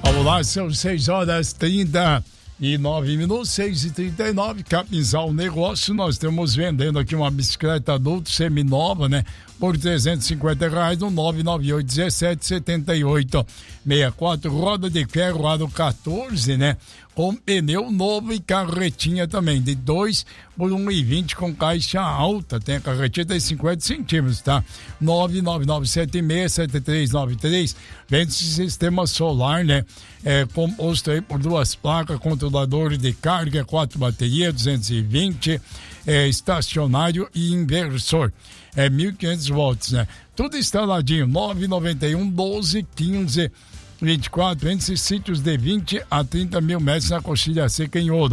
Vamos lá, são 6h39, 6h39, Capinzal Negócio. Nós estamos vendendo aqui uma bicicleta adulto seminova, né? Por R$350 no 998-1778-64, roda de ferro, aro 14, né? Com pneu novo e carretinha também, de 2 por 1,20 com caixa alta. Tem a carretinha de 50 centímetros, tá? 999767393. Vende sistema solar, né? Composto aí por 2 placas, controlador de carga, 4 baterias, 220, estacionário e inversor. 1.500 volts, né? Tudo instaladinho. 991-12-15-24, entre sítios de 20 a 30 mil metros na Coxilha Seca em Ouro.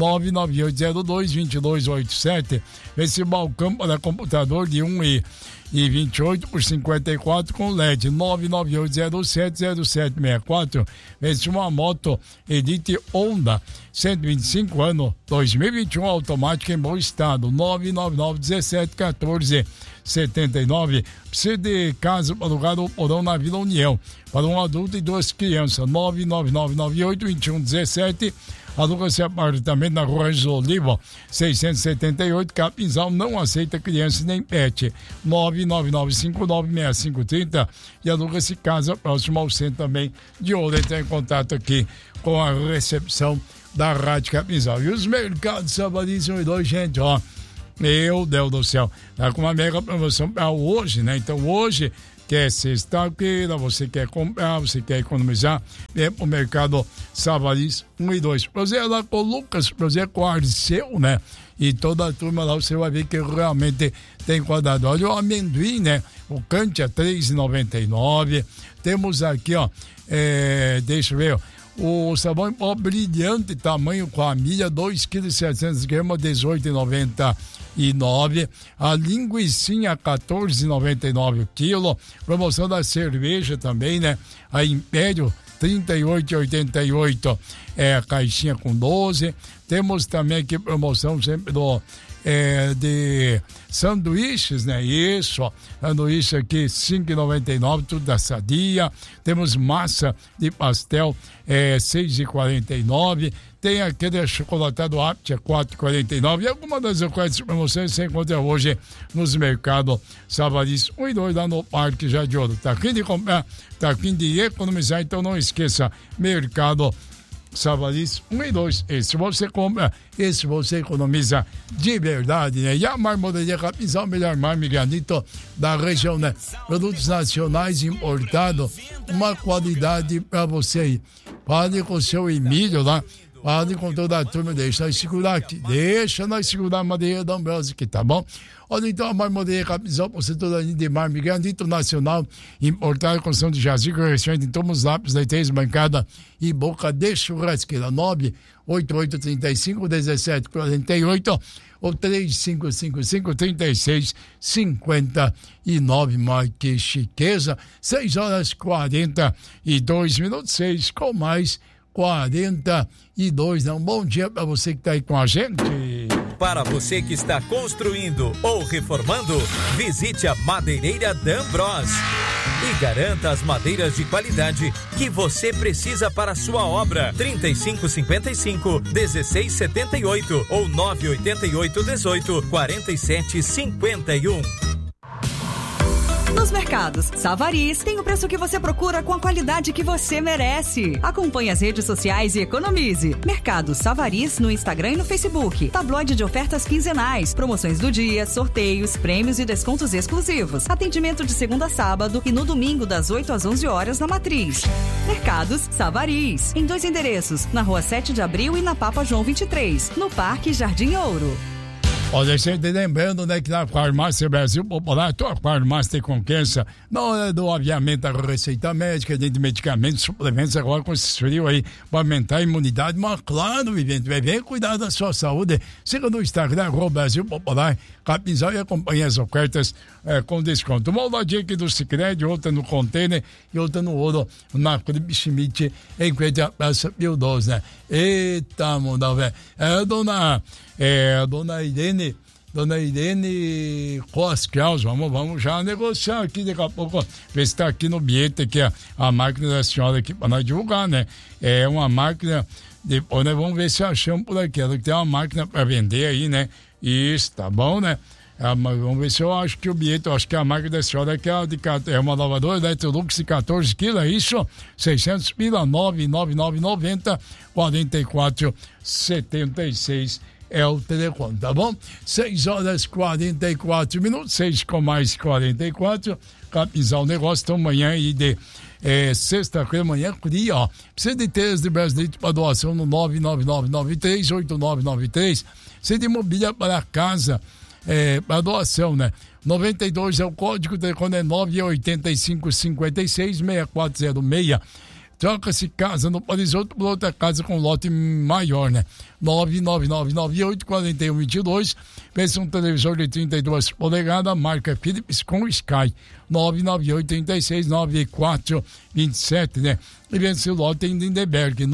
99802-2287. Esse balcão para computador de 1,28 por 54 com LED. 998070764. Esse uma moto Edite Honda 125 anos 2021 automática em bom estado. 999171479. Precisa de casa para alugar o porão na Vila União para um adulto e 2 crianças. 99998-2117. Aluga-se apartamento na Rua Oliva 678, Capinzal. Não aceita criança nem pet. 999596530. E aluga-se casa próximo ao centro também de Ouro. Entra em contato aqui com a recepção da Rádio Capinzal. E os mercados Savariz 1 e 2, gente, ó. Meu Deus do céu. Tá com uma mega promoção para hoje, né? Então hoje, que é sexta-feira, você quer comprar, você quer economizar, vem pro mercado Savariz 1 e 2. Você é lá com o Lucas, você é com o Arceu, né? E toda a turma lá, você vai ver que realmente tem quadrado. Olha o amendoim, né? O Cantia, R$3,99. Temos aqui, ó, deixa eu ver, ó. O sabão em pó brilhante, tamanho com a milha, 2,7 kg, R$18,99. A linguicinha, R$14,99 o quilo. Promoção da cerveja também, né? A Império, R$38,88. A caixinha com 12. Temos também aqui promoção sempre de sanduíches, né? Isso, ó. Sanduíche aqui, R$5,99, tudo da Sadia. Temos massa de pastel, R$6,49. Tem aquele chocolatado Aptia, R$4,49. E algumas das ofertas de promoções você encontra hoje nos mercados Savariz 1 e 2, lá no Parque Jardim de Ouro. Tá afim de comprar, tá afim de economizar, então não esqueça, mercado Savariz 1 e 2. Esse você compra, esse você economiza de verdade, né? E a Marmoraria Capinzal, melhor mármore granito da região, né? Produtos nacionais importados, uma qualidade pra você aí. Fale com o seu Emílio lá, fale com toda a turma, deixa nós segurar aqui, deixa nós segurar a madeira da Ambrose aqui, tá bom? Olha, então, a Marmoraria Capinzal, por ser toda linha de mármore granito nacional, importada, construção de jazigo, restaurante em Tomos Lápis, leiteiros, bancada e boca de churrasqueira. 98835-1748 ou 3555-3659. Marque Chiqueza, 6h42, 6 com mais 42, né? Um bom dia para você que está aí com a gente. Para você que está construindo ou reformando, visite a Madeireira D'Ambros e garanta as madeiras de qualidade que você precisa para a sua obra. 3555-1678 ou 988-18-4751. Nos mercados Savariz tem o preço que você procura com a qualidade que você merece. Acompanhe as redes sociais e economize. Mercado Savariz no Instagram e no Facebook. Tabloide de ofertas quinzenais, promoções do dia, sorteios, prêmios e descontos exclusivos. Atendimento de segunda a sábado e no domingo das 8 às 11 horas na Matriz. Mercados Savariz, em 2 endereços, na Rua 7 de Abril e na Papa João 23, no Parque Jardim Ouro. Olha, gente, lembrando, né, que na Farmácia Brasil Popular, tua farmácia tem confiança na hora do aviamento, a receita médica, de medicamentos, suplementos, agora com esse frio aí, para aumentar a imunidade, mas claro, vivendo, vem cuidar da sua saúde. Siga no Instagram, Brasil Popular, Capinzal, e acompanhe as ofertas com desconto. Uma loja aqui do Sicredi, outra no Container e outra no Ouro, na Felipe Schmidt, em frente à Praça Pio 12, né? Eita, mundão, velho. Dona Irene Dona Irene Coscaus, vamos já negociar aqui daqui a pouco, ver se está aqui no bilhete que a máquina da senhora aqui para nós divulgar, né? É uma máquina, depois nós vamos ver se achamos por aqui, ela tem uma máquina para vender aí, né? Isso, tá bom, né? Mas vamos ver se eu acho que o bilhete, eu acho que a máquina da senhora aqui é uma lavadora Electrolux de 14 quilos, é isso? 600 pila, 99990 4476 é o telefone, tá bom? 6h44, 6 com mais 44, Capinzal Negócio, então amanhã aí de sexta-feira, amanhã, fria, ó. Precisa de telhas de brasileiro para doação no 99993-8993. Precisa de mobília para casa, para doação, né? 92 é o código, o telefone é 98556-6406. Troca-se casa no Parisoto por outra casa com lote maior, né? 99998-4122. Pensa um televisor de 32 polegadas, marca Philips com Sky. 998-36-9427, né? E vence o lote em Lindenberg.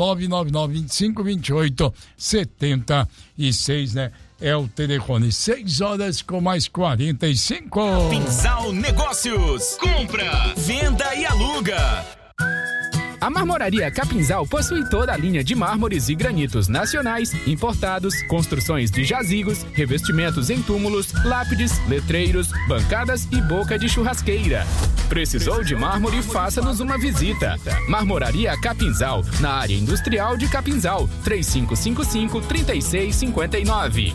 999-2528-76, né? É o telefone. 6h com mais 45. Capinzal Negócios. Compra, venda e aluga. A Marmoraria Capinzal possui toda a linha de mármores e granitos nacionais, importados, construções de jazigos, revestimentos em túmulos, lápides, letreiros, bancadas e boca de churrasqueira. Precisou de mármore? Faça-nos uma visita. Marmoraria Capinzal, na área industrial de Capinzal. 3555-3659.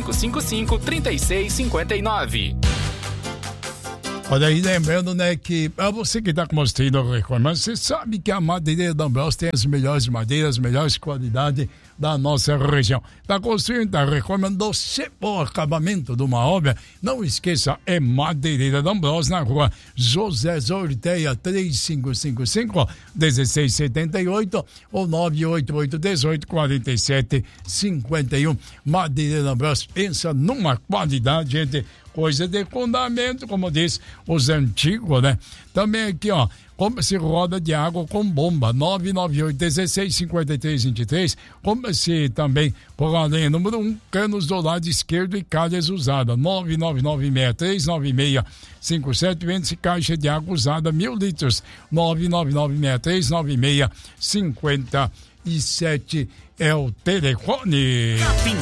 3555-3659. Olha aí, lembrando, né, que para você que está construindo reforma, você sabe que a Madeireira D'Ambrós tem as melhores madeiras, as melhores qualidades da nossa região. Está construindo, está reformando, você o acabamento de uma obra, não esqueça, é Madeireira D'Ambrós, na rua José Zorteia 3555 1678 ou 988184751. Madeireira D'Ambrós, pensa numa qualidade, gente, coisa de fundamento, como diz os antigos, né? Também aqui, ó, compra-se roda de água com bomba, 998-16-53-23. Compra-se também por a linha número 1, canos do lado esquerdo e calhas usadas, 999-6396-57. Vende-se caixa de água usada, 1000 litros, 999-6396-57 é o telefone.